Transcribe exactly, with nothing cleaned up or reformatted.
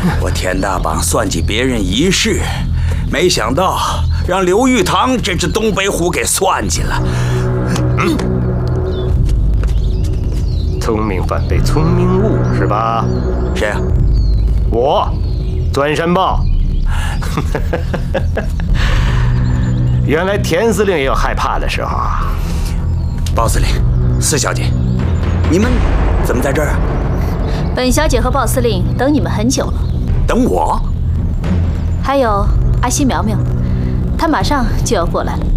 我田大榜算计别人一世，没想到让刘玉堂这只东北虎给算计了。嗯， 聪明反被聪明误是吧？ 谁呀？ 我，钻山豹。原来田司令也有害怕的时候啊！ 鲍司令，四小姐，你们怎么在这儿啊？ 本小姐和鲍司令等你们很久了。 等我？ 还有阿西苗苗，她马上就要过来了。